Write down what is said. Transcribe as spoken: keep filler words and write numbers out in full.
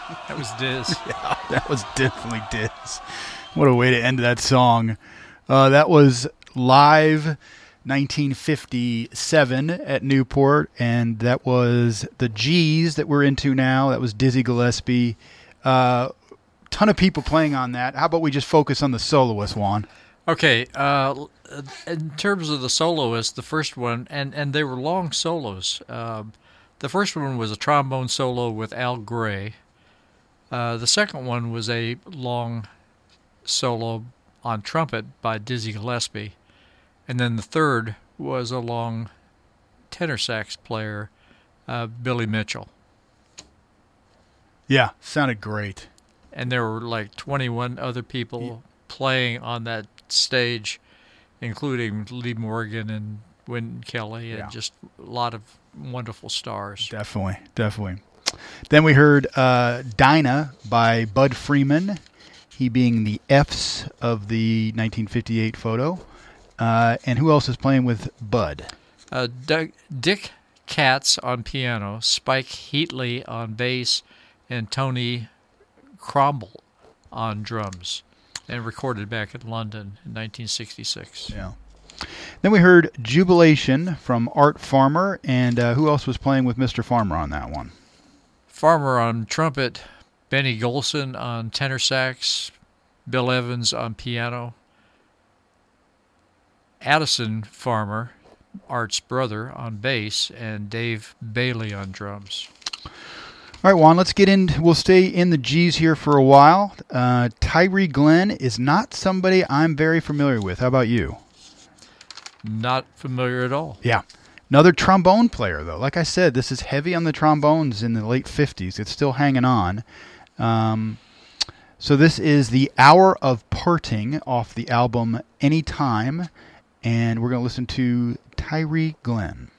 That was Diz. Yeah, that was definitely Diz. What a way to end that song. Uh, that was live nineteen fifty-seven at Newport, and that was the G's that we're into now. That was Dizzy Gillespie. Uh, ton of people playing on that. How about we just focus on the soloist, Juan? Okay, uh, in terms of the soloists, the first one, and, and they were long solos. Uh, the first one was a trombone solo with Al Gray. Uh, the second one was a long solo on trumpet by Dizzy Gillespie. And then the third was a long tenor sax player, uh, Billy Mitchell. Yeah, sounded great. And there were like twenty-one other people yeah. playing on that stage, including Lee Morgan and Wynton Kelly, and yeah. just a lot of wonderful stars. Definitely, definitely. Then we heard uh, Dinah by Bud Freeman, he being the F's of the nineteen fifty-eight photo. Uh, and who else is playing with Bud? Uh, Doug, Dick Katz on piano, Spike Heatley on bass, and Tony Cromwell on drums, and recorded back in London in nineteen sixty-six. Yeah. Then we heard Jubilation from Art Farmer, and uh, who else was playing with Mister Farmer on that one? Farmer on trumpet, Benny Golson on tenor sax, Bill Evans on piano, Addison Farmer, Art's brother, on bass, and Dave Bailey on drums. All right, Juan, let's get in. We'll stay in the G's here for a while. Uh, Tyree Glenn is not somebody I'm very familiar with. How about you? Not familiar at all. Yeah. Another trombone player, though. Like I said, this is heavy on the trombones in the late fifties. It's still hanging on. Um, so this is The Hour of Parting off the album Anytime. And we're going to listen to Tyree Glenn.